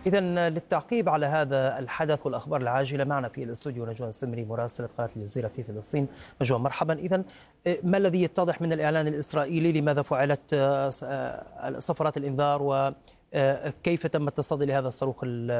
إذا للتعقيب على هذا الحدث والأخبار العاجلة معنا في الاستوديو نجوان سمري مراسلة قناة الجزيرة في فلسطين. نجوان مرحبا. إذا ما الذي يتضح من الإعلان الإسرائيلي؟ لماذا فعلت صفارات الإنذار؟ وكيف تم التصدي لهذا الصاروخ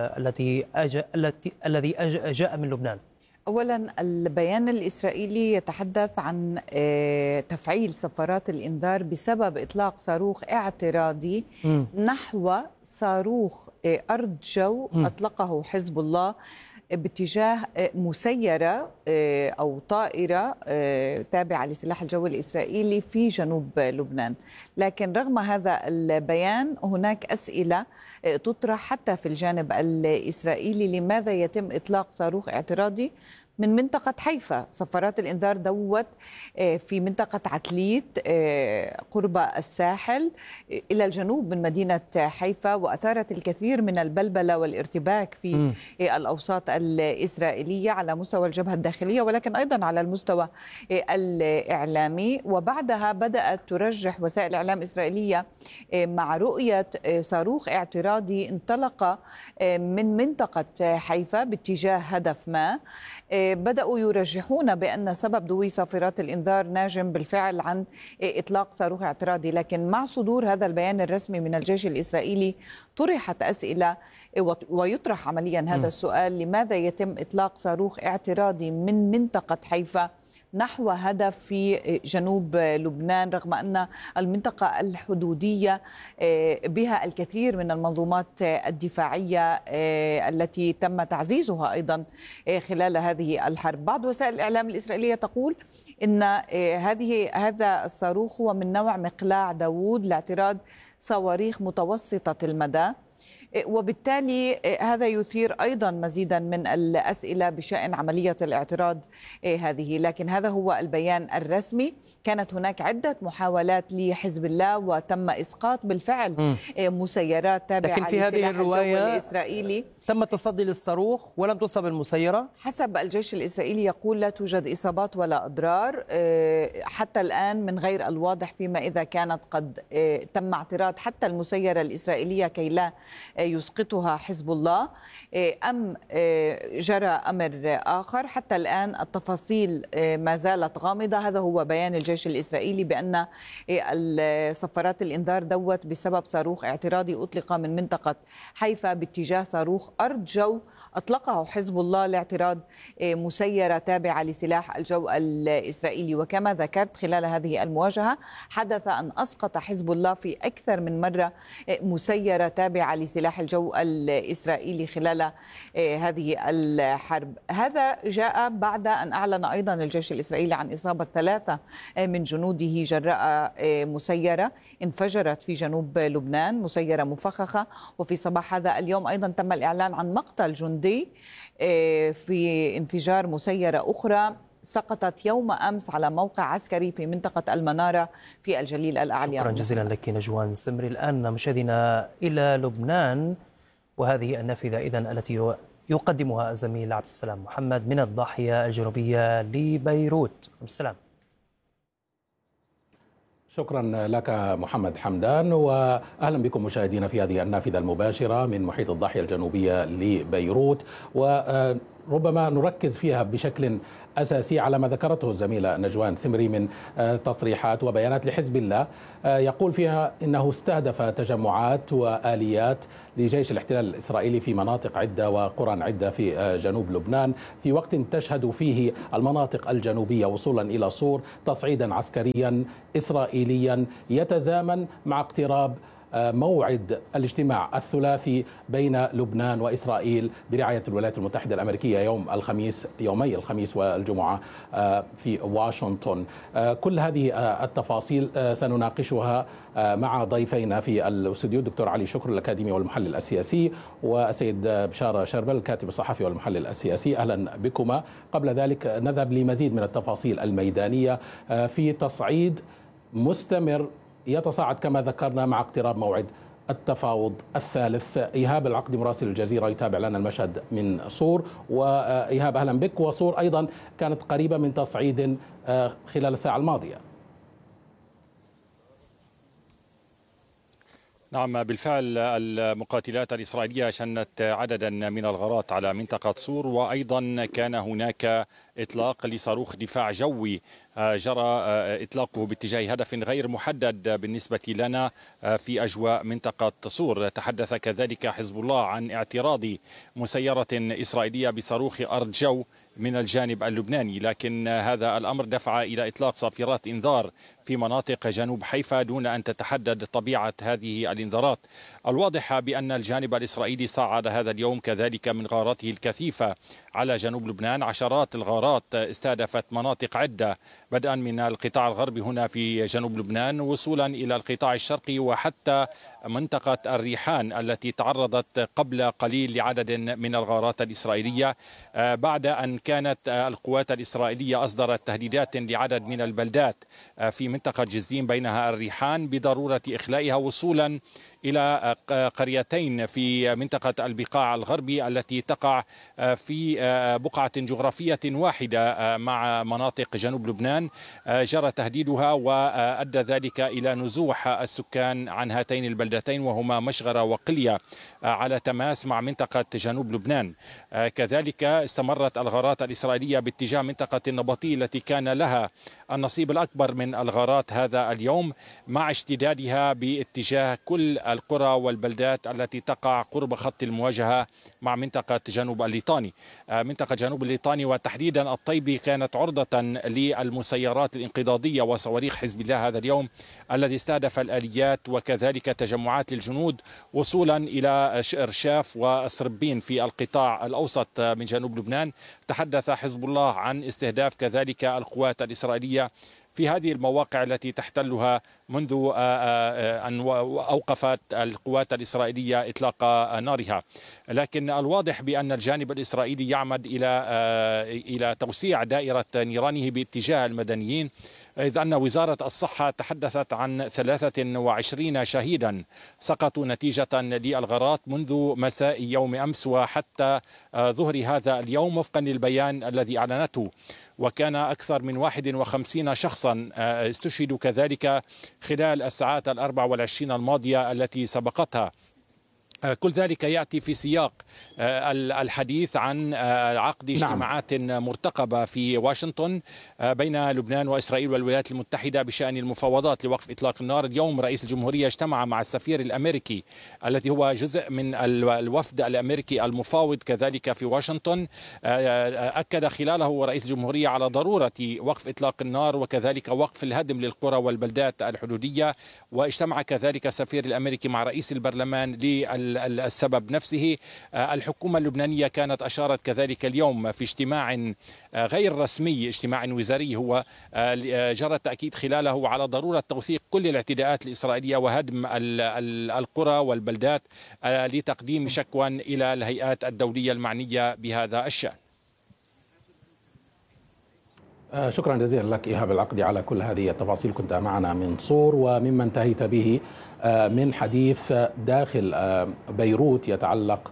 الذي جاء من لبنان؟ أولا، البيان الإسرائيلي يتحدث عن تفعيل صفارات الإنذار بسبب إطلاق صاروخ اعتراضي نحو صاروخ أرض جو أطلقه حزب الله باتجاه مسيرة أو طائرة تابعة لسلاح الجو الإسرائيلي في جنوب لبنان. لكن رغم هذا البيان هناك أسئلة تطرح حتى في الجانب الإسرائيلي: لماذا يتم إطلاق صاروخ اعتراضي من منطقة حيفا؟ صفارات الإنذار دوت في منطقة عتليت قرب الساحل إلى الجنوب من مدينة حيفا، وأثارت الكثير من البلبلة والارتباك في الأوساط الإسرائيلية على مستوى الجبهة الداخلية ولكن أيضا على المستوى الإعلامي. وبعدها بدأت ترجح وسائل الإعلام الإسرائيلية مع رؤية صاروخ اعتراضي انطلق من منطقة حيفا باتجاه هدف ما. بدأوا يرجحون بأن سبب دوي صافرات الإنذار ناجم بالفعل عن إطلاق صاروخ اعتراضي. لكن مع صدور هذا البيان الرسمي من الجيش الإسرائيلي طرحت أسئلة ويطرح عمليا هذا السؤال: لماذا يتم إطلاق صاروخ اعتراضي من منطقة حيفا نحو هدف في جنوب لبنان، رغم أن المنطقة الحدودية بها الكثير من المنظومات الدفاعية التي تم تعزيزها أيضا خلال هذه الحرب؟ بعض وسائل الإعلام الإسرائيلية تقول إن هذا الصاروخ هو من نوع مقلاع داوود لاعتراض صواريخ متوسطة المدى، وبالتالي هذا يثير أيضا مزيدا من الأسئلة بشأن عملية الاعتراض هذه. لكن هذا هو البيان الرسمي. كانت هناك عدة محاولات لحزب الله وتم إسقاط بالفعل مسيرات تابعة لسلاح الجو الإسرائيلي. تم التصدي للصاروخ ولم تصب المسيرة؟ حسب الجيش الإسرائيلي يقول لا توجد إصابات ولا أضرار حتى الآن، من غير الواضح فيما إذا كانت قد تم اعتراض حتى المسيرة الإسرائيلية كي لا يسقطها حزب الله أم جرى أمر آخر. حتى الآن التفاصيل ما زالت غامضة. هذا هو بيان الجيش الإسرائيلي بأن صفارات الإنذار دوت بسبب صاروخ اعتراضي أطلق من منطقة حيفا باتجاه صاروخ أرض جو أطلقه حزب الله لاعتراض مسيرة تابعة لسلاح الجو الإسرائيلي. وكما ذكرت خلال هذه المواجهة حدث أن أسقط حزب الله في أكثر من مرة مسيرة تابعة لسلاح الجو الإسرائيلي خلال هذه الحرب. هذا جاء بعد أن أعلن أيضا الجيش الإسرائيلي عن إصابة 3 من جنوده جراء مسيرة انفجرت في جنوب لبنان، مسيرة مفخخة. وفي صباح هذا اليوم أيضا تم الإعلان عن مقتل جندي في انفجار مسيرة أخرى سقطت يوم أمس على موقع عسكري في منطقة المنارة في الجليل الأعلى. شكرا جزيلا لك نجوان سمري. الآن مشاهدينا إلى لبنان، وهذه النافذة إذن التي يقدمها الزميل عبد السلام محمد من الضاحية الجنوبية لبيروت. عبد السلام. شكرا لك محمد حمدان، وأهلا بكم مشاهدينا في هذه النافذة المباشرة من محيط الضاحية الجنوبية لبيروت، وربما نركز فيها بشكل أساسي على ما ذكرته الزميلة نجوان سمري من تصريحات وبيانات لحزب الله يقول فيها إنه استهدف تجمعات وآليات لجيش الاحتلال الإسرائيلي في مناطق عدة وقرى عدة في جنوب لبنان، في وقت تشهد فيه المناطق الجنوبية وصولا إلى صور تصعيدا عسكريا إسرائيليا يتزامن مع اقتراب موعد الاجتماع الثلاثي بين لبنان وإسرائيل برعاية الولايات المتحدة الأمريكية يومي الخميس والجمعة في واشنطن. كل هذه التفاصيل سنناقشها مع ضيفينا في الاستوديو: الدكتور علي شكر الأكاديمي والمحلل السياسي، والسيد بشارة شربل الكاتب الصحفي والمحلل السياسي. أهلا بكما. قبل ذلك نذهب لمزيد من التفاصيل الميدانية في تصعيد مستمر يتصاعد كما ذكرنا مع اقتراب موعد التفاوض الثالث. إيهاب العقدي مراسل الجزيرة يتابع لنا المشهد من صور. وإيهاب أهلا بك. وصور أيضا كانت قريبة من تصعيد خلال الساعة الماضية. نعم بالفعل المقاتلات الإسرائيلية شنت عددا من الغارات على منطقة صور، وأيضا كان هناك إطلاق لصاروخ دفاع جوي جرى إطلاقه باتجاه هدف غير محدد بالنسبة لنا في أجواء منطقة صور. تحدث كذلك حزب الله عن اعتراض مسيرة إسرائيلية بصاروخ أرض جو من الجانب اللبناني، لكن هذا الأمر دفع إلى إطلاق صافرات إنذار في مناطق جنوب حيفا دون أن تتحدد طبيعة هذه الإنذارات. الواضح بأن الجانب الإسرائيلي صعد هذا اليوم كذلك من غاراته الكثيفة على جنوب لبنان. عشرات الغارات استهدفت مناطق عدة بدءا من القطاع الغربي هنا في جنوب لبنان وصولا إلى القطاع الشرقي وحتى منطقة الريحان التي تعرضت قبل قليل لعدد من الغارات الإسرائيلية بعد أن كانت القوات الإسرائيلية أصدرت تهديدات لعدد من البلدات في منطقة جزيم بينها الريحان بضرورة إخلائها وصولا إلى قريتين في منطقة البقاع الغربي التي تقع في بقعة جغرافية واحدة مع مناطق جنوب لبنان. جرى تهديدها وأدى ذلك إلى نزوح السكان عن هاتين البلدتين وهما مشغرة وقلية على تماس مع منطقة جنوب لبنان. كذلك استمرت الغارات الإسرائيلية باتجاه منطقة النبطي التي كان لها النصيب الأكبر من الغارات هذا اليوم، مع اشتدادها باتجاه كل القرى والبلدات التي تقع قرب خط المواجهة مع منطقة جنوب الليطاني. منطقة جنوب الليطاني وتحديدا الطيبي كانت عرضة للمسيرات الانقضاضية وصواريخ حزب الله هذا اليوم الذي استهدف الآليات وكذلك تجمعات للجنود وصولا إلى إرشاف وصربين في القطاع الأوسط من جنوب لبنان. تحدث حزب الله عن استهداف كذلك القوات الإسرائيلية في هذه المواقع التي تحتلها منذ أن أوقفت القوات الإسرائيلية إطلاق نارها. لكن الواضح بأن الجانب الإسرائيلي يعمد إلى توسيع دائرة نيرانه باتجاه المدنيين، إذ أن وزارة الصحة تحدثت عن 23 شهيدا سقطوا نتيجة للغارات منذ مساء يوم أمس وحتى ظهر هذا اليوم وفقا للبيان الذي أعلنته. وكان أكثر من 51 شخصا استشهدوا كذلك خلال الساعات 24 الماضية التي سبقتها. كل ذلك يأتي في سياق الحديث عن عقد اجتماعات مرتقبة في واشنطن بين لبنان وإسرائيل والولايات المتحدة بشأن المفاوضات لوقف إطلاق النار. اليوم رئيس الجمهورية اجتمع مع السفير الأمريكي الذي هو جزء من الوفد الأمريكي المفاوض كذلك في واشنطن. أكد خلاله رئيس الجمهورية على ضرورة وقف إطلاق النار وكذلك وقف الهدم للقرى والبلدات الحدودية. واجتمع كذلك السفير الأمريكي مع رئيس البرلمان السبب نفسه. الحكومة اللبنانية كانت أشارت كذلك اليوم في اجتماع غير رسمي، اجتماع وزاري هو جرى التأكيد خلاله على ضرورة توثيق كل الاعتداءات الإسرائيلية وهدم القرى والبلدات لتقديم شكوى إلى الهيئات الدولية المعنية بهذا الشأن. شكرا جزيلا لك إيهاب العقدي على كل هذه التفاصيل. كنت معنا من صور ومما انتهيت به من حديث داخل بيروت يتعلق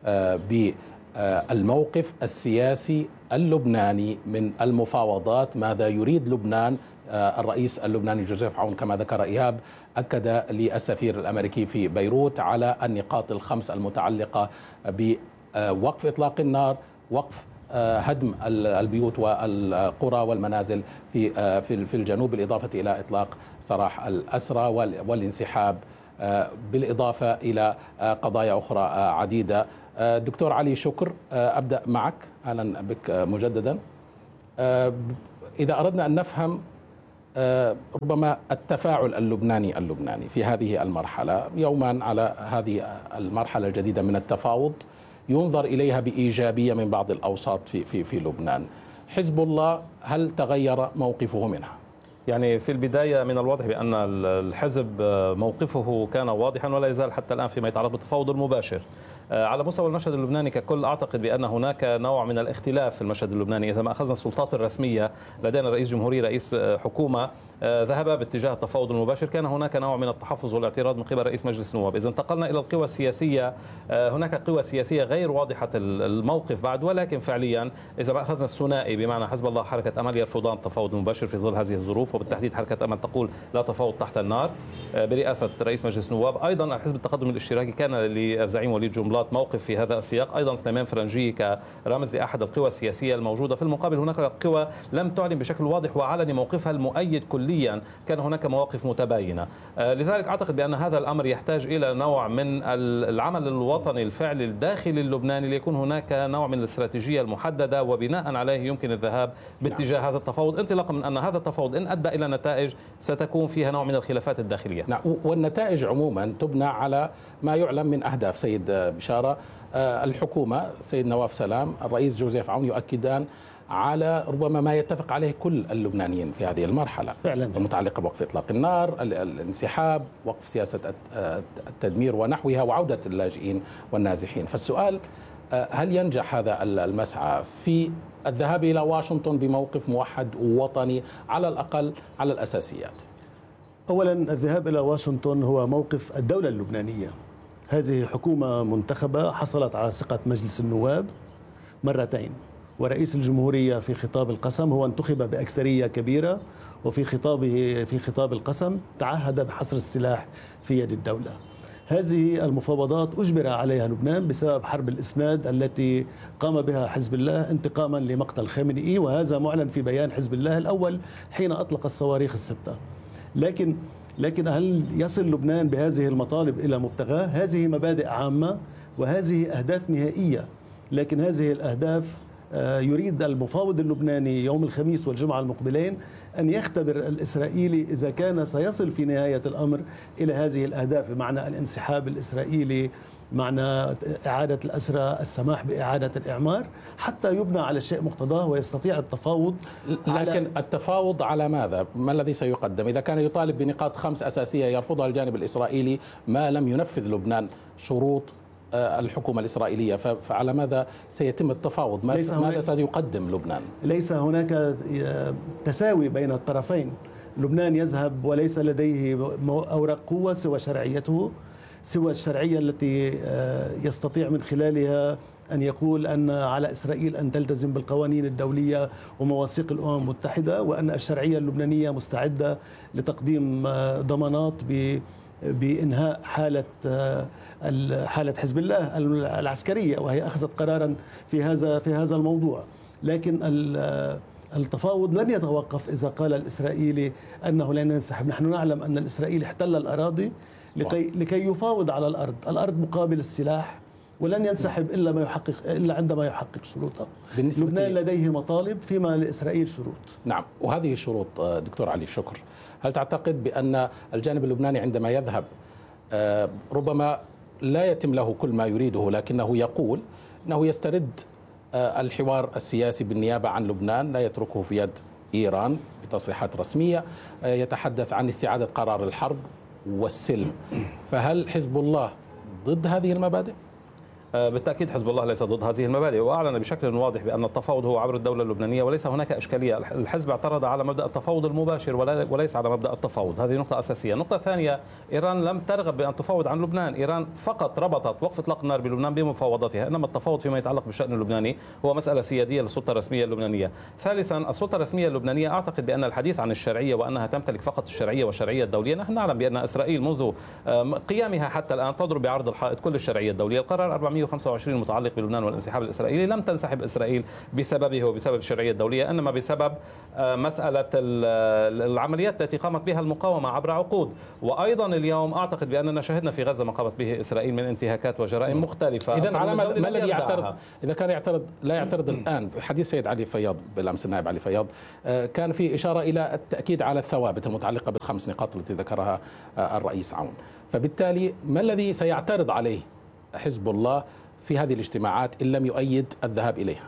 بالموقف السياسي اللبناني من المفاوضات. ماذا يريد لبنان؟ الرئيس اللبناني جوزيف عون كما ذكر إيهاب أكد للسفير الأمريكي في بيروت على النقاط الخمس المتعلقة بوقف إطلاق النار، وقف هدم البيوت والقرى والمنازل في الجنوب، بالإضافة إلى إطلاق سراح الأسرى والانسحاب، بالإضافة إلى قضايا أخرى عديدة. دكتور علي شكر، أبدأ معك. أهلا بك مجددا. إذا أردنا أن نفهم ربما التفاعل اللبناني في هذه المرحلة، يوما على هذه المرحلة الجديدة من التفاوض ينظر إليها بإيجابية من بعض الأوساط في لبنان. حزب الله هل تغير موقفه منها؟ يعني في البداية من الواضح بأن الحزب موقفه كان واضحا ولا يزال حتى الآن فيما يتعلق بالتفاوض المباشر. على مستوى المشهد اللبناني ككل أعتقد بأن هناك نوع من الاختلاف في المشهد اللبناني. إذا ما أخذنا السلطات الرسمية لدينا رئيس جمهورية، رئيس حكومة ذهب باتجاه التفاوض المباشر، كان هناك نوع من التحفظ والاعتراض من قبل رئيس مجلس النواب. إذا انتقلنا إلى القوى السياسية، هناك قوى سياسية غير واضحة الموقف بعد، ولكن فعليا إذا ما أخذنا الثنائي بمعنى حزب الله حركة أمل يرفضان التفاوض المباشر في ظل هذه الظروف، وبالتحديد حركة أمل تقول لا تفاوض تحت النار برئاسة رئيس مجلس النواب. أيضا الحزب التقدم الاشتراكي كان للزعيم وليد جنبلاط موقف في هذا السياق، أيضا سليمان فرنجي كرمز لأحد القوى السياسية الموجودة. في المقابل هناك قوى لم تعلن بشكل واضح وعلني موقفها المؤيد كليا، كان هناك مواقف متباينة. لذلك أعتقد بأن هذا الأمر يحتاج إلى نوع من العمل الوطني الفعلي الداخلي اللبناني ليكون هناك نوع من الاستراتيجية المحددة، وبناء عليه يمكن الذهاب باتجاه هذا التفاوض، انطلاقا من أن هذا التفاوض إن أدى إلى نتائج ستكون فيها نوع من الخلافات الداخلية. نعم، والنتائج عموما تبنى على ما يعلم من أهداف. سيد بشارة، الحكومة سيد نواف سلام، الرئيس جوزيف عون يؤكدان على ربما ما يتفق عليه كل اللبنانيين في هذه المرحلة فعلا، المتعلقة بوقف إطلاق النار، الانسحاب، وقف سياسة التدمير ونحوها، وعودة اللاجئين والنازحين. فالسؤال، هل ينجح هذا المسعى في الذهاب إلى واشنطن بموقف موحد وطني على الأقل على الأساسيات؟ أولا، الذهاب إلى واشنطن هو موقف الدولة اللبنانية. هذه حكومة منتخبة حصلت على ثقة مجلس النواب مرتين، ورئيس الجمهورية في خطاب القسم هو انتخب بأكثرية كبيرة، وفي خطابه في خطاب القسم تعهد بحصر السلاح في يد الدولة. هذه المفاوضات أجبر عليها لبنان بسبب حرب الإسناد التي قام بها حزب الله انتقاما لمقتل خامنئي، وهذا معلن في بيان حزب الله الأول حين أطلق الصواريخ الستة. لكن هل يصل لبنان بهذه المطالب إلى مبتغاه؟ هذه مبادئ عامة وهذه أهداف نهائية، لكن هذه الأهداف يريد المفاوض اللبناني يوم الخميس والجمعة المقبلين أن يختبر الإسرائيلي إذا كان سيصل في نهاية الأمر إلى هذه الأهداف، بمعنى الانسحاب الإسرائيلي، معنى إعادة الأسرى، السماح بإعادة الإعمار، حتى يبنى على الشيء مقتضاه ويستطيع التفاوض. لكن التفاوض على ماذا؟ ما الذي سيقدم؟ إذا كان يطالب بنقاط 5 أساسية يرفضها الجانب الإسرائيلي ما لم ينفذ لبنان شروط الحكومة الإسرائيلية، فعلى ماذا سيتم التفاوض؟ ماذا سيقدم لبنان؟ ليس هناك تساوي بين الطرفين. لبنان يذهب وليس لديه أوراق قوة سوى شرعيته، سوى الشرعية التي يستطيع من خلالها أن يقول أن على إسرائيل أن تلتزم بالقوانين الدولية ومواثيق الأمم المتحدة، وأن الشرعية اللبنانية مستعدة لتقديم ضمانات بإنهاء حالة حزب الله العسكرية، وهي أخذت قرارا في هذا الموضوع. لكن التفاوض لن يتوقف إذا قال الإسرائيلي أنه لن ينسحب. نحن نعلم أن الإسرائيلي احتل الأراضي لكي يفاوض على الأرض مقابل السلاح، ولن ينسحب إلا عندما يحقق شروطه. لبنان لديه مطالب فيما لإسرائيل شروط. نعم، وهذه الشروط دكتور علي شكر، هل تعتقد بأن الجانب اللبناني عندما يذهب ربما لا يتم له كل ما يريده، لكنه يقول أنه يسترد الحوار السياسي بالنيابة عن لبنان، لا يتركه في يد إيران بتصريحات رسمية، يتحدث عن استعادة قرار الحرب والسلم، فهل حزب الله ضد هذه المبادئ؟ بالتأكيد حزب الله ليس ضد هذه المبادئ، وأعلن بشكل واضح بأن التفاوض هو عبر الدولة اللبنانية وليس هناك إشكالية. الحزب اعترض على مبدأ التفاوض المباشر وليس على مبدأ التفاوض، هذه نقطة أساسية. نقطة ثانية، إيران لم ترغب بأن تفاوض عن لبنان، إيران فقط ربطت وقف إطلاق النار بلبنان بمفاوضاتها، إنما التفاوض فيما يتعلق بالشأن اللبناني هو مسألة سيادية للسلطة الرسمية اللبنانية. ثالثا، السلطة الرسمية اللبنانية أعتقد بأن الحديث عن الشرعية وأنها تمتلك فقط الشرعية والشرعية الدولية، نحن نعلم بأن إسرائيل منذ قيامها حتى الآن تضرب بعرض الحائط كل الشرعية الدولية. القرار 425 المتعلق بلبنان والانسحاب الإسرائيلي لم تنسحب إسرائيل بسببه وبسبب الشرعية الدولية، إنما بسبب مسألة العمليات التي قامت بها المقاومة عبر عقود. وأيضا اليوم أعتقد بأننا شهدنا في غزة ما قامت به إسرائيل من انتهاكات وجرائم مختلفة. إذن على ما الذي يعترض؟ إذا كان يعترض لا يعترض الآن. حديث سيد علي فياض بالأمس النائب علي فياض كان في إشارة إلى التأكيد على الثوابت المتعلقة ب5 نقاط التي ذكرها الرئيس عون، فبالتالي ما الذي سيعترض عليه حزب الله في هذه الاجتماعات إن لم يؤيد الذهاب إليها؟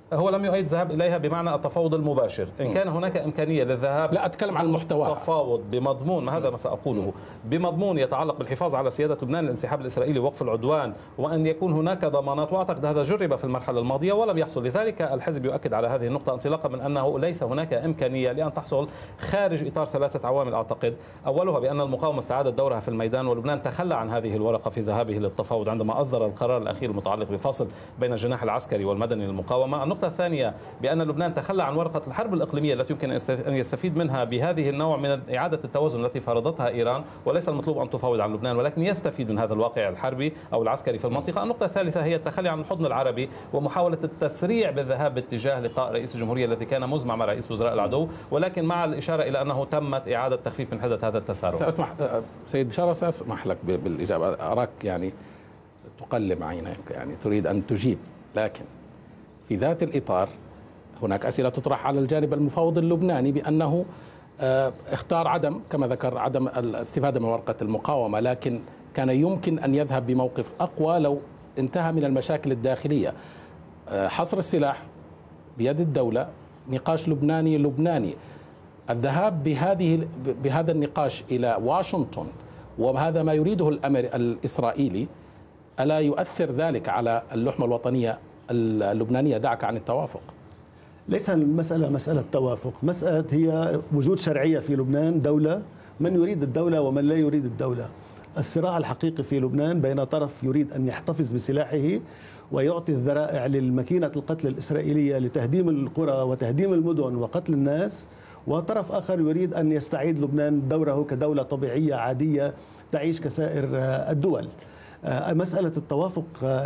هو لم يؤيد الذهاب إليها بمعنى التفاوض المباشر. إن كان هناك إمكانية للذهاب، لا أتكلم عن المحتوى، تفاوض بمضمون، ما هذا ما سأقوله، بمضمون يتعلق بالحفاظ على سيادة لبنان، الانسحاب الإسرائيلي، وقف العدوان، وأن يكون هناك ضمانات، وأعتقد هذا جرب في المرحلة الماضية ولم يحصل. لذلك الحزب يؤكد على هذه النقطة انطلاقا من أنه ليس هناك إمكانية لأن تحصل خارج إطار 3 عوامل أعتقد. أولها بأن المقاومة استعادت دورها في الميدان، ولبنان تخلى عن هذه الورقة في ذهابه للتفاوض عندما أصدر القرار الأخير المتعلق بفصل بين الجناح العسكري والمدني للمقاومة. النقطة الثانية بأن لبنان تخلى عن ورقة الحرب الإقليمية التي يمكن أن يستفيد منها بهذه النوع من إعادة التوازن التي فرضتها إيران، وليس المطلوب أن تفاوض عن لبنان ولكن يستفيد من هذا الواقع الحربي أو العسكري في المنطقة. النقطة الثالثة هي التخلي عن الحضن العربي ومحاولة التسريع بالذهاب باتجاه لقاء رئيس الجمهورية الذي كان مزمع مع رئيس وزراء العدو، ولكن مع الإشارة إلى أنه تمت إعادة تخفيف من حدة هذا التسارع. سأسمح سيد بشارة، سأسمح لك بالإجابة. أراك يعني تقلم عينك، يعني تريد أن تجيب، لكن في ذات الإطار هناك أسئلة تطرح على الجانب المفاوض اللبناني بأنه اختار عدم، كما ذكر، عدم الاستفادة من ورقة المقاومة، لكن كان يمكن أن يذهب بموقف أقوى لو انتهى من المشاكل الداخلية. حصر السلاح بيد الدولة، نقاش لبناني. الذهاب بهذا النقاش إلى واشنطن وهذا ما يريده الإسرائيلي، ألا يؤثر ذلك على اللحمة الوطنية اللبنانية؟ دعك عن التوافق. ليس المسألة مسألة توافق، مسألة هي وجود شرعية في لبنان، دولة، من يريد الدولة ومن لا يريد الدولة. الصراع الحقيقي في لبنان بين طرف يريد أن يحتفظ بسلاحه ويعطي الذرائع للماكينة القتل الإسرائيلية لتهديم القرى وتهديم المدن وقتل الناس، وطرف آخر يريد أن يستعيد لبنان دوره كدولة طبيعية عادية تعيش كسائر الدول. مسألة التوافق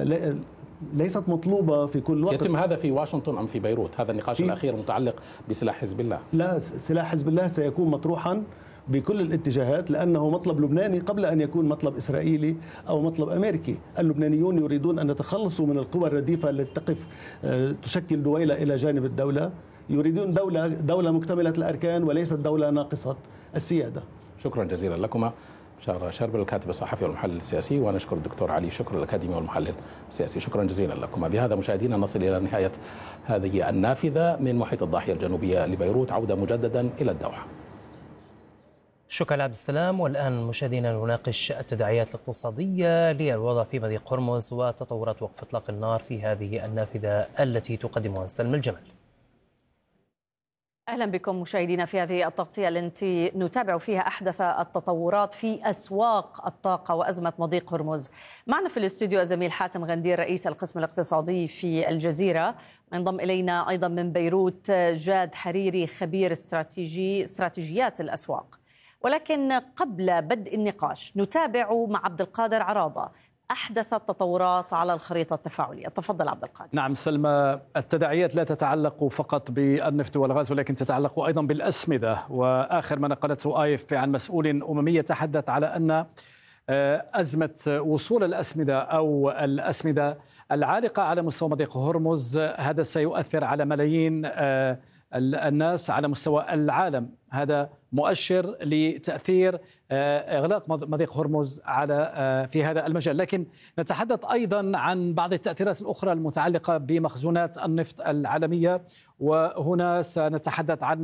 ليست مطلوبة في كل وقت. يتم هذا في واشنطن أم في بيروت؟ هذا النقاش الأخير متعلق بسلاح حزب الله. لا، سلاح حزب الله سيكون مطروحا بكل الاتجاهات لأنه مطلب لبناني قبل أن يكون مطلب إسرائيلي أو مطلب أمريكي. اللبنانيون يريدون أن يتخلصوا من القوى الرديفة التي تقف تشكل دويلة إلى جانب الدولة. يريدون دولة مكتملة الأركان وليست دولة ناقصة السيادة. شكرا جزيلا لكما. بشارة شربل الكاتب الصحفي والمحلل السياسي، ونشكر الدكتور علي شكر الأكاديمي والمحلل السياسي. شكرا جزيلا لكما. بهذا مشاهدينا نصل إلى نهاية هذه النافذة من محيط الضاحية الجنوبية لبيروت. عودة مجددا إلى الدوحة. شكرا عبد السلام. والآن مشاهدينا نناقش التداعيات الاقتصادية للوضع في مضيق هرمز وتطورات وقف إطلاق النار في هذه النافذة التي تقدمها سلمى الجمل. أهلا بكم مشاهدينا في هذه التغطية التي نتابع فيها أحدث التطورات في أسواق الطاقة وأزمة مضيق هرمز. معنا في الاستوديو الزميل حاتم غندير رئيس القسم الاقتصادي في الجزيرة، وينضم إلينا أيضا من بيروت جاد حريري خبير استراتيجيات الأسواق. ولكن قبل بدء النقاش نتابع مع عبد القادر عراضة أحدث التطورات على الخريطة التفاعلية. تفضل عبد القادر. نعم سلمى، التداعيات لا تتعلق فقط بالنفط والغاز ولكن تتعلق أيضا بالأسمدة، وآخر ما نقلته AFP عن مسؤول أممي يتحدث على أن أزمة وصول الأسمدة أو الأسمدة العالقة على مستوى مضيق هرمز هذا سيؤثر على ملايين الناس على مستوى العالم. هذا مؤشر لتأثير إغلاق مضيق هرمز على في هذا المجال. لكن نتحدث أيضا عن بعض التأثيرات الأخرى المتعلقة بمخزونات النفط العالمية، وهنا سنتحدث عن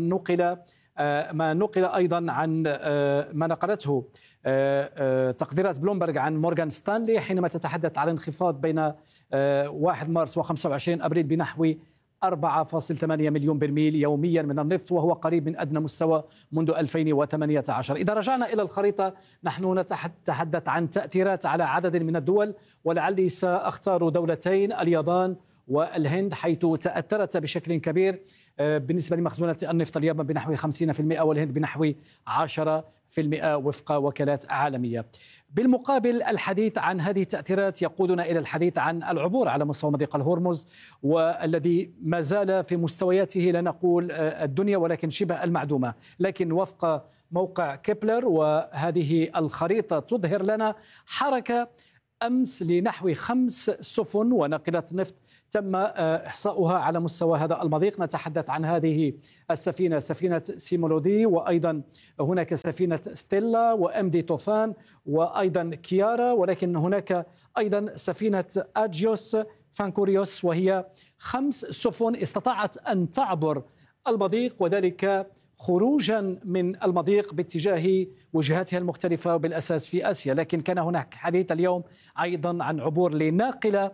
ما نقل أيضا عن ما نقلته تقديرات بلومبرغ عن مورغان ستانلي حينما تتحدث على انخفاض بين 1 مارس و25 أبريل بنحو 4.8 مليون برميل يوميا من النفط، وهو قريب من أدنى مستوى منذ 2018. إذا رجعنا إلى الخريطة نحن نتحدث عن تأثيرات على عدد من الدول، ولعلي سأختار دولتين، اليابان والهند، حيث تأثرت بشكل كبير بالنسبة لمخزونات النفط. اليابان بنحو 50% والهند بنحو 10% وفق وكالات عالمية. بالمقابل الحديث عن هذه التأثيرات يقودنا إلى الحديث عن العبور على مستوى مضيق الهرمز، والذي ما زال في مستوياته لا نقول الدنيا ولكن شبه المعدومة. لكن وفق موقع كيبلر وهذه الخريطة تظهر لنا حركة أمس لنحو 5 سفن وناقلات نفط تم إحصاؤها على مستوى هذا المضيق. نتحدث عن هذه السفينة، سفينة سيمولودي، وأيضا هناك سفينة ستيلا وأمدي توفان وأيضا كيارا، ولكن هناك أيضا سفينة أجيوس فانكوريوس وهي 5 سفن استطاعت أن تعبر المضيق، وذلك خروجا من المضيق باتجاه وجهاتها المختلفة بالأساس في آسيا. لكن كان هناك حديث اليوم أيضا عن عبور لناقلة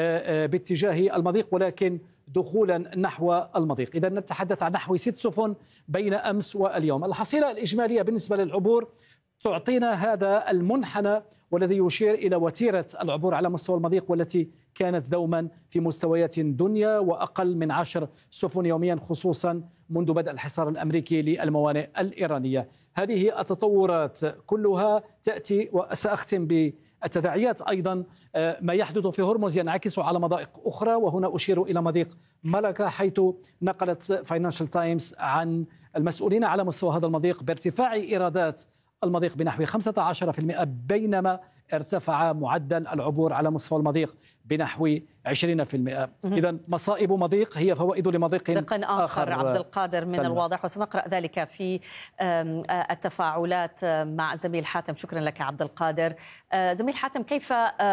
باتجاه المضيق، ولكن دخولا نحو المضيق. إذا نتحدث عن نحو 6 سفن بين أمس واليوم. الحصيلة الإجمالية بالنسبة للعبور تعطينا هذا المنحنى، والذي يشير إلى وتيرة العبور على مستوى المضيق، والتي كانت دوما في مستويات دنيا وأقل من 10 سفن يوميا، خصوصا منذ بدء الحصار الأمريكي للموانئ الإيرانية. هذه التطورات كلها تأتي، وسأختم بالتداعيات أيضا. ما يحدث في هرمز ينعكس على مضائق أخرى، وهنا أشير إلى مضيق ملكة، حيث نقلت فاينانشال تايمز عن المسؤولين على مستوى هذا المضيق بارتفاع إيرادات المضيق بنحو 15%، بينما ارتفع معدل العبور على مستوى المضيق بنحو 20%. إذا مصائب مضيق هي فوائد لمضيق آخر. عبد القادر، من الواضح وسنقرأ ذلك في التفاعلات مع زميل حاتم. شكرا لك عبد القادر. زميل حاتم، كيف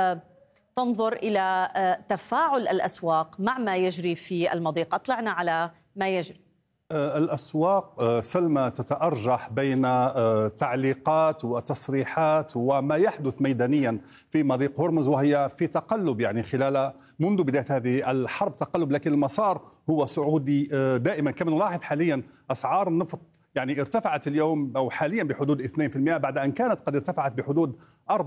تنظر إلى تفاعل الأسواق مع ما يجري في المضيق؟ أطلعنا على ما يجري. الأسواق سلمى تتأرجح بين تعليقات وتصريحات وما يحدث ميدانيا في مضيق هرمز، وهي في تقلب يعني خلال منذ بداية هذه الحرب تقلب، لكن المسار هو صعودي دائما. كما نلاحظ حاليا أسعار النفط يعني ارتفعت اليوم أو حاليا بحدود 2%، بعد أن كانت قد ارتفعت بحدود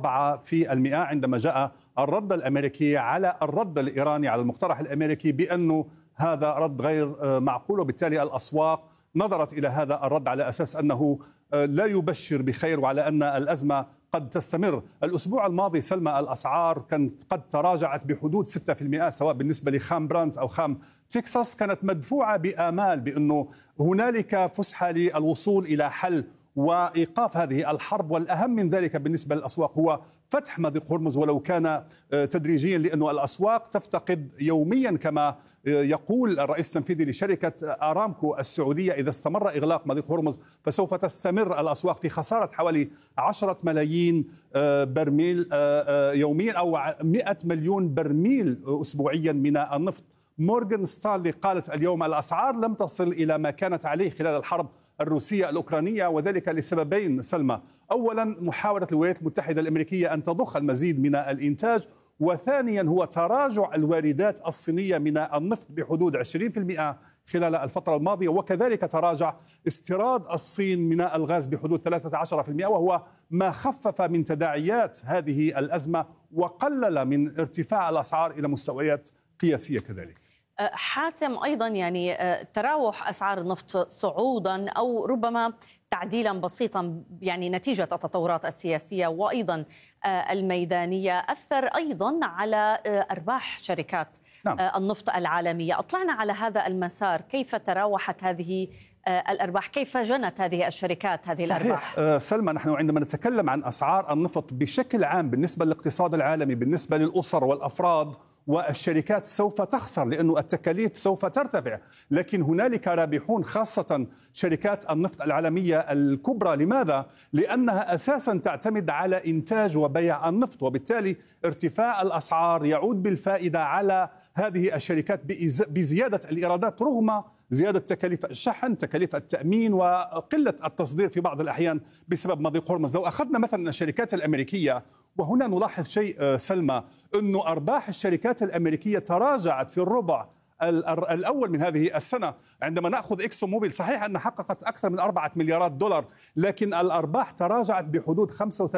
4% عندما جاء الرد الأمريكي على الرد الإيراني على المقترح الأمريكي بأنه هذا رد غير معقول، وبالتالي الأسواق نظرت إلى هذا الرد على أساس أنه لا يبشر بخير وعلى أن الأزمة قد تستمر. الأسبوع الماضي سلمى الأسعار كانت قد تراجعت بحدود 6%، سواء بالنسبة لخام برانت أو خام تكساس، كانت مدفوعة بآمال بأنه هنالك فسحة للوصول إلى حل وإيقاف هذه الحرب. والأهم من ذلك بالنسبة للأسواق هو فتح مضيق هرمز ولو كان تدريجيا، لأن الأسواق تفتقد يوميا كما يقول الرئيس التنفيذي لشركة أرامكو السعودية إذا استمر إغلاق مضيق هرمز فسوف تستمر الأسواق في خسارة حوالي 10 ملايين برميل يوميا أو 100 مليون برميل أسبوعيا من النفط. مورغان ستانلي قالت اليوم الأسعار لم تصل إلى ما كانت عليه خلال الحرب الروسية الأوكرانية، وذلك لسببين سلمى. أولا محاولة الولايات المتحدة الأمريكية أن تضخ المزيد من الإنتاج، وثانيا هو تراجع الواردات الصينية من النفط بحدود 20% خلال الفترة الماضية، وكذلك تراجع استيراد الصين من الغاز بحدود 13%، وهو ما خفف من تداعيات هذه الأزمة وقلل من ارتفاع الأسعار إلى مستويات قياسية كذلك. حاتم، أيضا يعني تراوح أسعار النفط صعودا أو ربما تعديلا بسيطا يعني نتيجة التطورات السياسية وأيضا الميدانية أثر أيضا على أرباح شركات النفط العالمية. أطلعنا على هذا المسار، كيف تراوحت هذه الأرباح؟ كيف جنت هذه الشركات هذه الأرباح؟ سلمى، نحن عندما نتكلم عن أسعار النفط بشكل عام بالنسبة للاقتصاد العالمي، بالنسبة للأسر والأفراد والشركات سوف تخسر لأن التكاليف سوف ترتفع، لكن هنالك رابحون خاصة شركات النفط العالمية الكبرى. لماذا؟ لأنها أساسا تعتمد على إنتاج وبيع النفط، وبالتالي ارتفاع الأسعار يعود بالفائدة على هذه الشركات بزيادة الإيرادات رغم زيادة تكاليف الشحن، تكاليف التأمين، وقلة التصدير في بعض الأحيان بسبب مضيق هرمز. لو أخذنا مثلا الشركات الأمريكية، وهنا نلاحظ شيء سلمى، أنه أرباح الشركات الأمريكية تراجعت في الربع الأول من هذه السنة. عندما نأخذ إكسون موبيل، صحيح أنها حققت أكثر من 4 مليارات دولار، لكن الأرباح تراجعت بحدود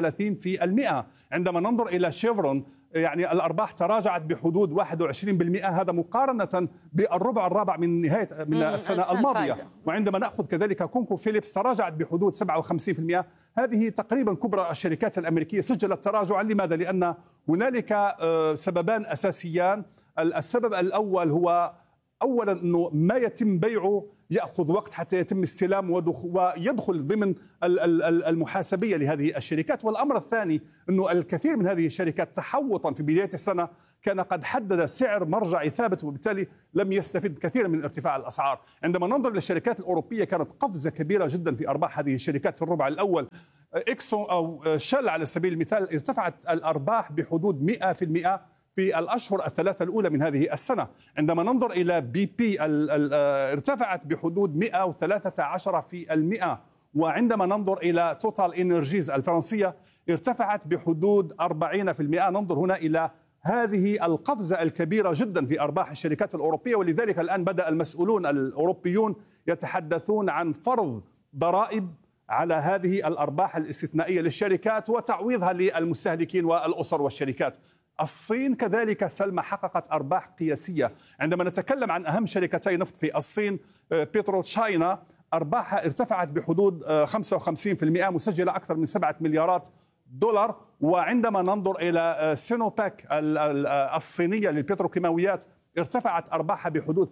35%. عندما ننظر إلى شيفرون، يعني الأرباح تراجعت بحدود 21%، هذا مقارنة بالربع الرابع من نهاية السنة الماضية. وعندما نأخذ كذلك كونكو فيليبس تراجعت بحدود 57%. هذه تقريبا كبرى الشركات الأمريكية سجلت تراجعا. لماذا؟ لأن هنالك سببان أساسيان. السبب الأول هو أولا أنه ما يتم بيعه يأخذ وقت حتى يتم استلامه ويدخل ضمن المحاسبية لهذه الشركات. والأمر الثاني أنه الكثير من هذه الشركات تحوطا في بداية السنة كان قد حدد سعر مرجعي ثابت، وبالتالي لم يستفد كثيرا من ارتفاع الأسعار. عندما ننظر للشركات الأوروبية كانت قفزة كبيرة جدا في أرباح هذه الشركات في الربع الأول. إكسون أو شل على سبيل المثال ارتفعت الأرباح بحدود 100% في الأشهر الثلاثة الأولى من هذه السنة. عندما ننظر إلى BP ارتفعت بحدود 113%، وعندما ننظر إلى توتال إنرجيز الفرنسية ارتفعت بحدود 40%. ننظر هنا إلى هذه القفزة الكبيرة جدا في أرباح الشركات الأوروبية، ولذلك الآن بدأ المسؤولون الأوروبيون يتحدثون عن فرض ضرائب على هذه الأرباح الاستثنائية للشركات وتعويضها للمستهلكين والأسر والشركات. الصين كذلك سلمى حققت أرباح قياسية. عندما نتكلم عن أهم شركتي نفط في الصين، بيترو تشاينا أرباحها ارتفعت بحدود 55%، مسجلة أكثر من 7 مليارات دولار. وعندما ننظر إلى سينوباك الصينية للبتروكيماويات ارتفعت أرباحها بحدود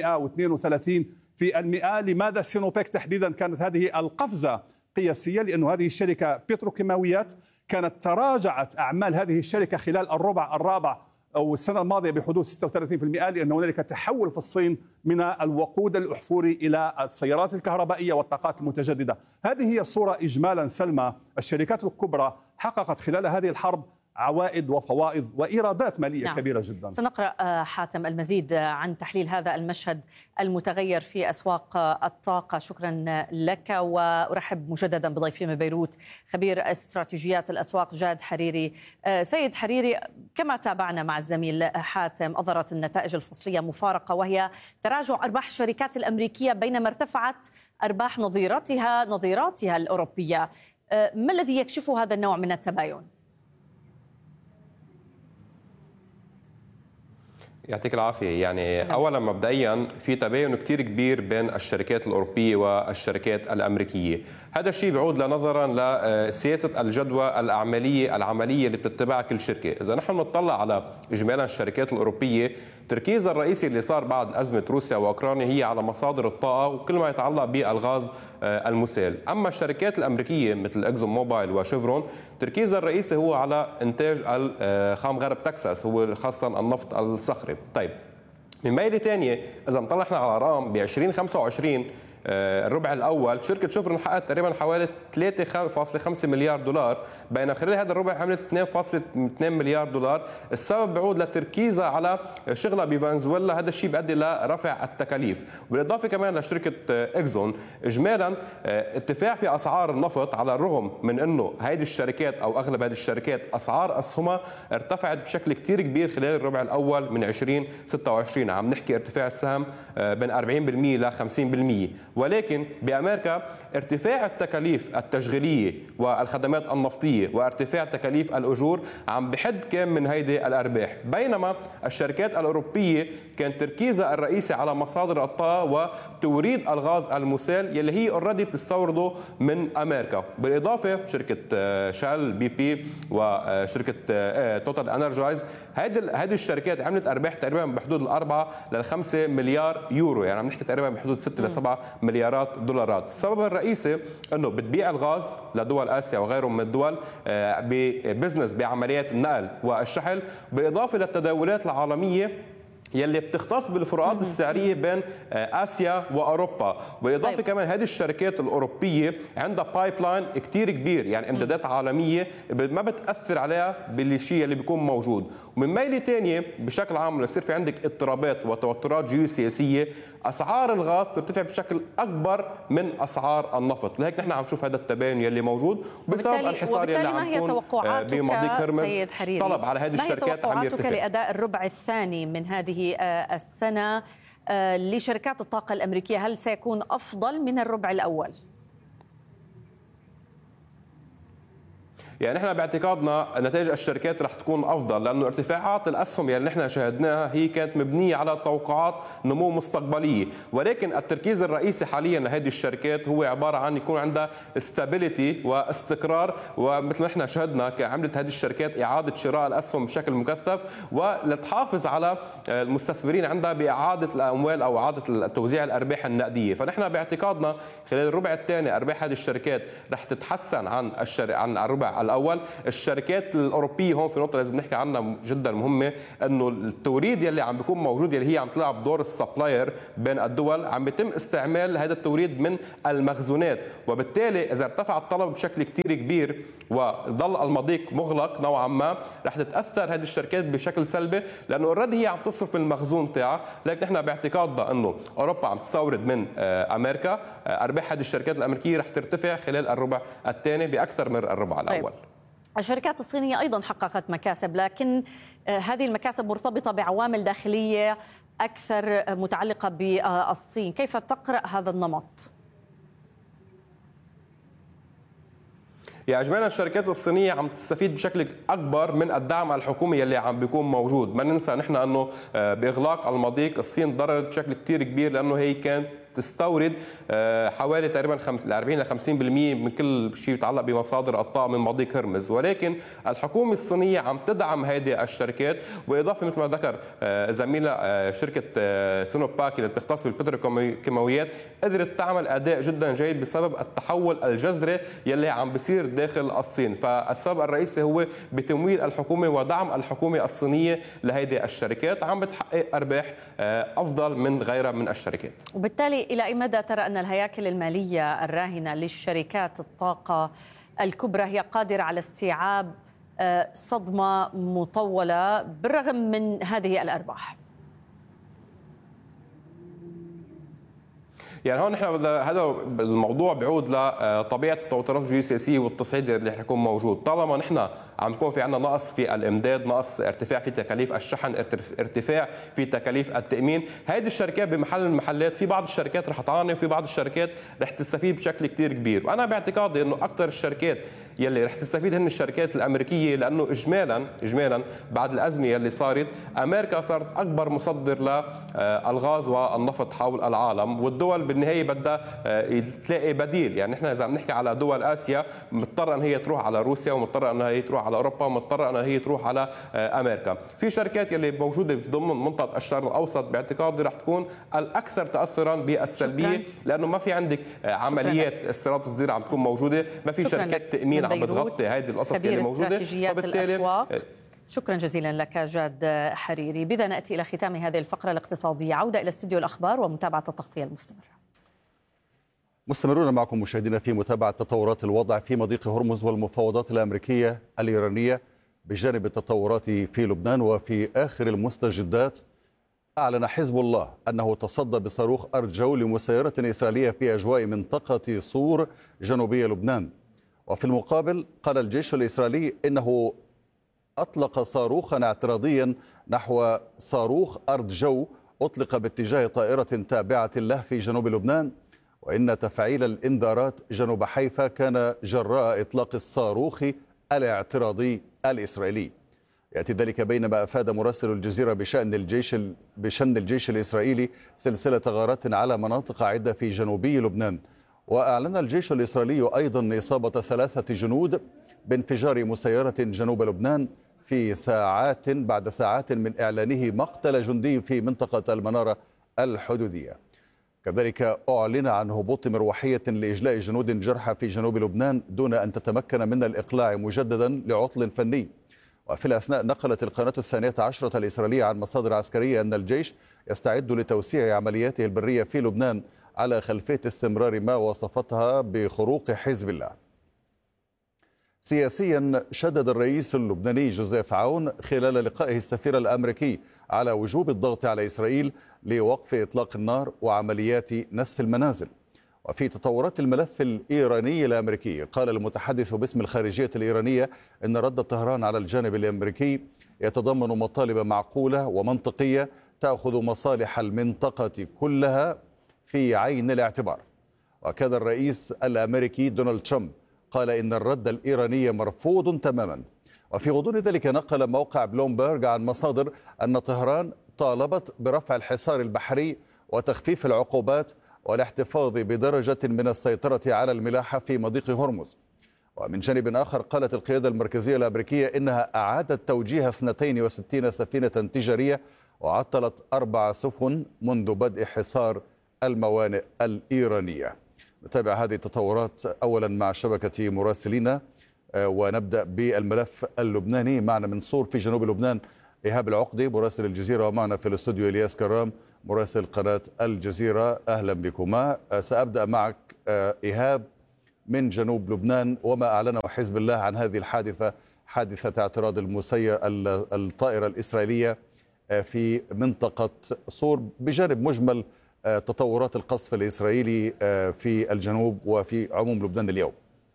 832%. لماذا سينوباك تحديدا كانت هذه القفزة قياسية؟ لأن هذه الشركة بتروكيماويات كانت تراجعت أعمال هذه الشركة خلال الربع الرابع أو السنة الماضية بحدود 36%، لأن هنالك تحول في الصين من الوقود الأحفوري إلى السيارات الكهربائية والطاقات المتجددة. هذه هي الصورة إجمالا. سلمى، الشركات الكبرى حققت خلال هذه الحرب عوائد وفوائد وإيرادات مالية كبيرة جدا. سنقرأ حاتم المزيد عن تحليل هذا المشهد المتغير في أسواق الطاقة. شكرا لك، وأرحب مجددا بضيفي من بيروت خبير استراتيجيات الأسواق جاد حريري. سيد حريري، كما تابعنا مع الزميل حاتم، أظهرت النتائج الفصلية مفارقة، وهي تراجع أرباح الشركات الأمريكية بينما ارتفعت أرباح نظيراتها الأوروبية. ما الذي يكشف هذا النوع من التباين؟ يعطيك العافية. يعني أولا مبدئيا في تباين كتير كبير بين الشركات الأوروبية والشركات الأمريكية. هذا الشيء بيعود نظرا لسياسة الجدوى العملية اللي بتتبعها كل شركة. إذا نحن نطلع على إجمالا الشركات الأوروبية، تركيز الرئيسي اللي صار بعد أزمة روسيا وأوكرانيا هي على مصادر الطاقة وكل ما يتعلق بالغاز المسال. أما الشركات الأمريكية مثل إكزون موبايل وشيفرون، تركيزها الرئيسي هو على إنتاج خام غرب تكساس، هو خاصة النفط الصخري. طيب، من ميلة ثانية إذا نطلعنا على أرقام ب 2025 الربع الأول، شركة شيفرون حققت تقريبا حوالي 3.5 مليار دولار، بين خلال هذا الربع عملت 2.2 مليار دولار. السبب بيعود لتركيزها على شغلها بفنزويلا، هذا الشيء بيؤدي لرفع التكاليف. بالإضافة كمان لشركة إكزون، إجمالا ارتفاع في أسعار النفط، على الرغم من أنه هذه الشركات أو أغلب هذه الشركات أسعار أسهمها ارتفعت بشكل كتير كبير خلال الربع الأول من 2026. عم نحكي ارتفاع السهم بين 40% ل 50%. ولكن بأمريكا ارتفاع التكاليف التشغيلية والخدمات النفطية وارتفاع تكاليف الأجور عم بحد كم من هيدي الأرباح، بينما الشركات الأوروبية كان تركيزها الرئيسي على مصادر الطاقة وتوريد الغاز المسال يلي هي اوريدي بتستورده من أمريكا. بالإضافة شركة شال بي بي وشركة توتال انرجايز، هذه الشركات عملت أرباح تقريبا بحدود 4 ل 5 مليار يورو، يعني عم نحكي تقريبا بحدود 6 ل 7 مليارات دولارات. السبب الرئيسي انه بتبيع الغاز لدول اسيا وغيرهم من الدول ببزنس بعمليات النقل والشحن، بالاضافه للتداولات العالميه يلي بتختص بالفروقات السعريه بين اسيا واوروبا. بالاضافه كمان هذه الشركات الاوروبيه عندها بايب لاين كثير كبير، يعني امدادات عالميه ما بتاثر عليها بالشيء اللي بيكون موجود. ومن ميله ثانيه بشكل عام يصير في عندك اضطرابات وتوترات جيوسياسيه، اسعار الغاز بترتفع بشكل اكبر من اسعار النفط، لهيك نحن عم نشوف هذا التباين يلي موجود. بسبب الحصار يلي عم يكون بمضيق هرمز، طلب على هذه الشركات عم يرتفع. لأداء الربع الثاني من هذه السنة لشركات الطاقة الأمريكية، هل سيكون أفضل من الربع الأول؟ يعني نحن باعتقادنا نتائج الشركات رح تكون افضل، لانه ارتفاعات الاسهم اللي نحن شاهدناها هي كانت مبنيه على توقعات نمو مستقبليه، ولكن التركيز الرئيسي حاليا لهذه الشركات هو عباره عن يكون عندها استابيليتي واستقرار، ومثل ما نحن شاهدنا عملت هذه الشركات اعاده شراء الاسهم بشكل مكثف ولتحافظ على المستثمرين عندها باعاده الاموال او اعاده توزيع الارباح النقديه. فنحن باعتقادنا خلال الربع الثاني ارباح هذه الشركات رح تتحسن عن الربع الأول. الشركات الأوروبية هون في نقطة لازم نحكي عنها جدا مهمة، أنه التوريد يلي عم بيكون موجود يلي هي عم تلعب دور السبلاير بين الدول، عم بيتم استعمال هذا التوريد من المخزونات، وبالتالي إذا ارتفع الطلب بشكل كتير كبير وظل المضيق مغلق نوعا ما، رح تتأثر هذه الشركات بشكل سلبي، لأنه اوريدي هي عم تصرف من المخزون تاعها. لكن نحن باعتقادنا أنه أوروبا عم تستورد من أمريكا، أرباح هذه الشركات الأمريكية رح ترتفع خلال الربع الثاني بأكثر من الربع الأول. الشركات الصينية أيضا حققت مكاسب، لكن هذه المكاسب مرتبطة بعوامل داخلية أكثر متعلقة بالصين. كيف تقرأ هذا النمط؟ يعني اجمالا الشركات الصينيه عم تستفيد بشكل اكبر من الدعم الحكومي اللي عم بيكون موجود. ما ننسى نحن انه باغلاق المضيق الصين ضررت بشكل كثير كبير، لانه هي كانت تستورد حوالي تقريبا 40 ل 50% من كل شيء يتعلق بمصادر الطاقه من مضيق هرمز، ولكن الحكومه الصينيه عم تدعم هذه الشركات. بالاضافه مثل ما ذكر زميلنا شركه سينوباك اللي بتختص بالبتروكيماويات قدرت تعمل اداء جدا جيد بسبب التحول الجذري يلي عم بيصير داخل الصين. فالسبب الرئيسي هو بتمويل الحكومه ودعم الحكومه الصينيه لهذه الشركات، عم بتحقق ارباح افضل من غيرها من الشركات. وبالتالي إلى أي مدى ترى أن الهياكل المالية الراهنة للشركات الطاقة الكبرى هي قادرة على استيعاب صدمة مطولة بالرغم من هذه الأرباح؟ يعني هون نحن هذا الموضوع بيعود لطبيعه التوترات الجيوسياسيه والتصعيد اللي رح يكون موجود. طالما نحن عم يكون في عندنا نقص في الامداد، نقص ارتفاع في تكاليف الشحن، ارتفاع في تكاليف التامين، هذه الشركات بمحل من المحلات في بعض الشركات رح تعاني وفي بعض الشركات رح تستفيد بشكل كثير كبير. وانا باعتقادي انه اكثر الشركات يلي رح تستفيد هن الشركات الامريكيه، لانه اجمالا بعد الازمه يلي صارت امريكا صارت اكبر مصدر للغاز والنفط حول العالم، والدول بالنهايه بدها تلاقي بديل. يعني نحن اذا عم نحكي على دول اسيا مضطره ان هي تروح على روسيا، ومضطره ان هي تروح على اوروبا، ومضطره ان هي تروح على امريكا. في شركات يلي موجوده في ضمن منطقه الشرق الاوسط باعتقادي رح تكون الاكثر تاثرا بالسلبيه، لانه ما في عندك عمليات استيراد وتصدير عم تكون موجوده، ما في شركات تامين عم بتغطي هذه القصص اللي موجوده. استراتيجيات الاسواق. شكرا جزيلا لك جاد حريري. بذا ناتي الى ختام هذه الفقره الاقتصاديه. عوده الى استديو الاخبار ومتابعه التغطيه المستمره. مستمرون معكم مشاهدينا في متابعة تطورات الوضع في مضيق هرمز والمفاوضات الأمريكية الإيرانية بجانب التطورات في لبنان. وفي آخر المستجدات أعلن حزب الله أنه تصدى بصاروخ أرجو لمسيرة إسرائيلية في أجواء منطقة صور جنوبية لبنان. وفي المقابل قال الجيش الإسرائيلي إنه أطلق صاروخا اعتراضيا نحو صاروخ أرض جو أطلق باتجاه طائرة تابعة له في جنوب لبنان، وإن تفعيل الإنذارات جنوب حيفا كان جراء إطلاق الصاروخ الاعتراضي الإسرائيلي. يأتي ذلك بينما أفاد مراسل الجزيرة بشأن الجيش الإسرائيلي سلسلة غارات على مناطق عدة في جنوبي لبنان. وأعلن الجيش الإسرائيلي أيضا إصابة 3 جنود بانفجار مسيرة جنوب لبنان في ساعات بعد ساعات من إعلانه مقتل جندي في منطقة المنارة الحدودية. كذلك أعلن عن هبوط مروحية لإجلاء جنود جرحى في جنوب لبنان دون أن تتمكن من الإقلاع مجددا لعطل فني. وفي الأثناء نقلت القناة 12 الإسرائيلية عن مصادر عسكرية أن الجيش يستعد لتوسيع عملياته البرية في لبنان على خلفية استمرار ما وصفتها بخروق حزب الله. سياسيا شدد الرئيس اللبناني جوزيف عون خلال لقائه السفير الأمريكي على وجوب الضغط على إسرائيل لوقف إطلاق النار وعمليات نسف المنازل. وفي تطورات الملف الإيراني الأمريكي قال المتحدث باسم الخارجية الإيرانية إن رد طهران على الجانب الأمريكي يتضمن مطالب معقولة ومنطقية تأخذ مصالح المنطقة كلها في عين الاعتبار. وكان الرئيس الأمريكي دونالد ترامب قال إن الرد الإيراني مرفوض تماما. وفي غضون ذلك نقل موقع بلومبرج عن مصادر أن طهران طالبت برفع الحصار البحري وتخفيف العقوبات والاحتفاظ بدرجة من السيطرة على الملاحة في مضيق هرمز. ومن جانب آخر قالت القيادة المركزية الأمريكية إنها أعادت توجيه 62 سفينة تجارية وعطلت 4 سفن منذ بدء حصار الموانئ الإيرانية. نتابع هذه التطورات أولا مع شبكة مراسلين ونبدأ بالملف اللبناني. معنا من صور في جنوب لبنان إيهاب العقدي مراسل الجزيرة، ومعنا في الاستوديو إلياس كرام مراسل قناة الجزيرة. أهلا بكما. سأبدأ معك إيهاب من جنوب لبنان، وما أعلنه حزب الله عن هذه الحادثة، حادثة اعتراض الطائرة الإسرائيلية في منطقة صور، بجانب مجمل تطورات القصف الإسرائيلي في الجنوب وفي عموم لبنان اليوم.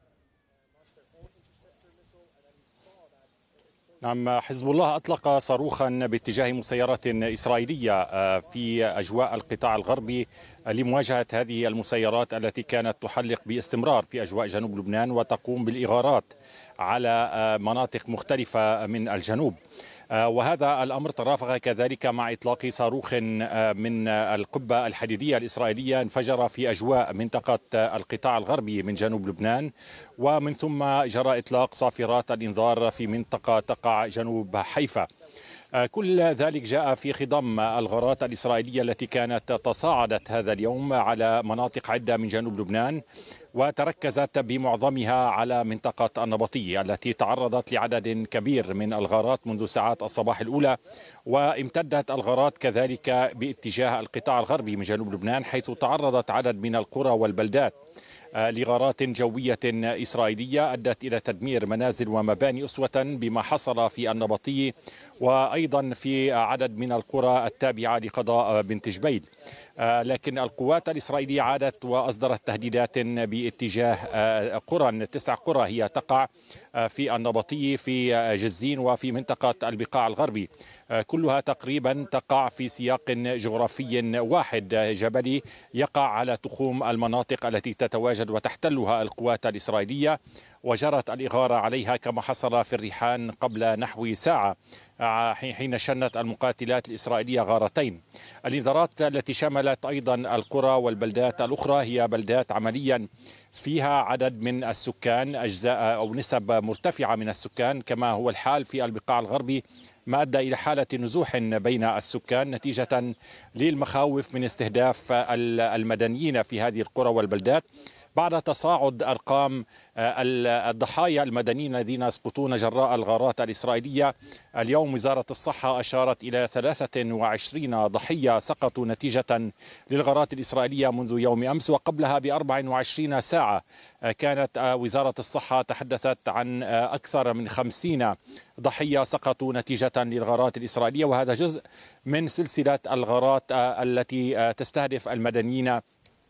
نعم، حزب الله أطلق صاروخا باتجاه مسيرات إسرائيلية في أجواء القطاع الغربي لمواجهة هذه المسيرات التي كانت تحلق باستمرار في أجواء جنوب لبنان وتقوم بالإغارات على مناطق مختلفة من الجنوب. وهذا الأمر ترافق كذلك مع إطلاق صاروخ من القبة الحديدية الإسرائيلية انفجر في أجواء منطقة القطاع الغربي من جنوب لبنان، ومن ثم جرى إطلاق صافرات الإنذار في منطقة تقع جنوب حيفا. كل ذلك جاء في خضم الغارات الإسرائيلية التي كانت تصاعدت هذا اليوم على مناطق عدة من جنوب لبنان، وتركزت بمعظمها على منطقة النبطية التي تعرضت لعدد كبير من الغارات منذ ساعات الصباح الأولى، وامتدت الغارات كذلك باتجاه القطاع الغربي من جنوب لبنان، حيث تعرضت عدد من القرى والبلدات لغارات جوية إسرائيلية أدت إلى تدمير منازل ومباني أسوة بما حصل في النبطي وأيضا في عدد من القرى التابعة لقضاء بنت جبيل. لكن القوات الإسرائيلية عادت وأصدرت تهديدات باتجاه قرى، 9 قرى هي تقع في النبطي في جزين وفي منطقة البقاع الغربي، كلها تقريبا تقع في سياق جغرافي واحد جبلي يقع على تخوم المناطق التي تتواجد وتحتلها القوات الإسرائيلية، وجرت الإغارة عليها كما حصل في الريحان قبل نحو ساعة حين شنت المقاتلات الإسرائيلية غارتين. الإنذارات التي شملت أيضا القرى والبلدات الأخرى هي بلدات عمليا فيها عدد من السكان، أجزاء أو نسب مرتفعة من السكان كما هو الحال في البقاع الغربي، ما أدى إلى حالة نزوح بين السكان نتيجة للمخاوف من استهداف المدنيين في هذه القرى والبلدات بعد تصاعد أرقام الضحايا المدنيين الذين يسقطون جراء الغارات الإسرائيلية. اليوم وزارة الصحة أشارت إلى 23 ضحية سقطوا نتيجة للغارات الإسرائيلية منذ يوم أمس، وقبلها ب24 ساعة كانت وزارة الصحة تحدثت عن أكثر من 50 ضحية سقطوا نتيجة للغارات الإسرائيلية، وهذا جزء من سلسلة الغارات التي تستهدف المدنيين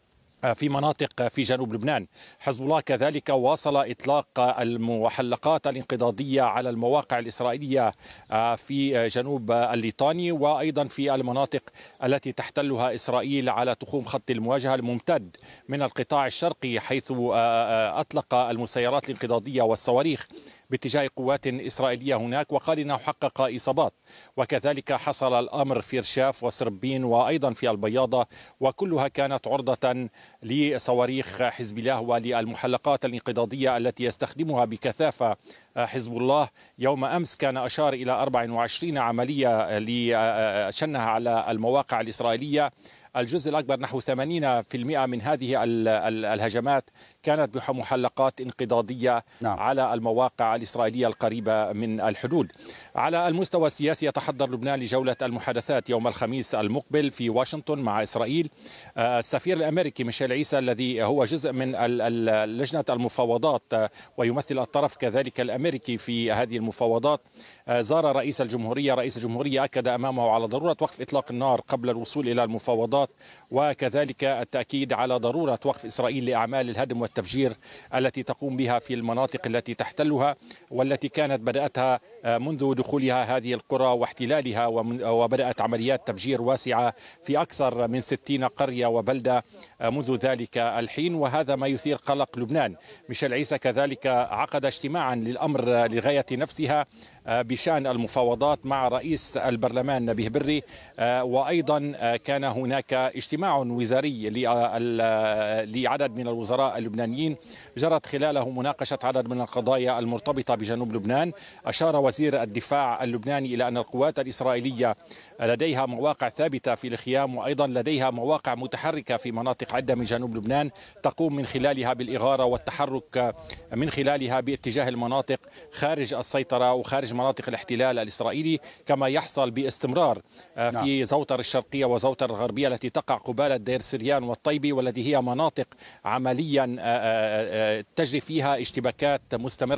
في مناطق في جنوب لبنان. حزب الله كذلك واصل إطلاق المحلقات الانقضاضية على المواقع الإسرائيلية في جنوب الليطاني وأيضا في المناطق التي تحتلها إسرائيل على تخوم خط المواجهة الممتد من القطاع الشرقي، حيث أطلق المسيرات الانقضاضية والصواريخ باتجاه قوات إسرائيلية هناك، وقال إنه حقق إصابات. وكذلك حصل الأمر في رشاف وسربين وأيضا في البياضة، وكلها كانت عرضة لصواريخ حزب الله وللمحلقات الانقضاضية التي يستخدمها بكثافة حزب الله. يوم أمس كان أشار إلى 24 عملية لشنها على المواقع الإسرائيلية. الجزء الأكبر نحو 80% من هذه الهجمات كانت بمحلقات انقضاضية على المواقع الإسرائيلية القريبة من الحدود. على المستوى السياسي يتحضر لبنان لجولة المحادثات يوم الخميس المقبل في واشنطن مع إسرائيل. السفير الأمريكي ميشيل عيسى الذي هو جزء من لجنة المفاوضات ويمثل الطرف كذلك الأمريكي في هذه المفاوضات زار رئيس الجمهورية. رئيس الجمهورية أكد أمامه على ضرورة وقف إطلاق النار قبل الوصول إلى المفاوضات، وكذلك التأكيد على ضرورة وقف إسرائيل لأعمال الهدم والتفجير التي تقوم بها في المناطق التي تحتلها والتي كانت بدأتها منذ دخولها هذه القرى واحتلالها، وبدأت عمليات تفجير واسعة في أكثر من 60 قرية وبلدة منذ ذلك الحين، وهذا ما يثير قلق لبنان. ميشيل عيسى كذلك عقد اجتماعا للأمر لغاية نفسها بشأن المفاوضات مع رئيس البرلمان نبيه بري، وأيضا كان هناك اجتماع وزاري لعدد من الوزراء اللبنانيين جرت خلاله مناقشة عدد من القضايا المرتبطة بجنوب لبنان. أشار وزير الدفاع اللبناني إلى أن القوات الإسرائيلية لديها مواقع ثابتة في الخيام، وأيضا لديها مواقع متحركة في مناطق عدة من جنوب لبنان تقوم من خلالها بالإغارة والتحرك من خلالها باتجاه المناطق خارج السيطرة وخارج مناطق الاحتلال الإسرائيلي، كما يحصل باستمرار في زوتر الشرقية وزوتر الغربية التي تقع قبالة دير سريان والطيبي، والتي هي مناطق عمليا تجري فيها اشتباكات مستمرة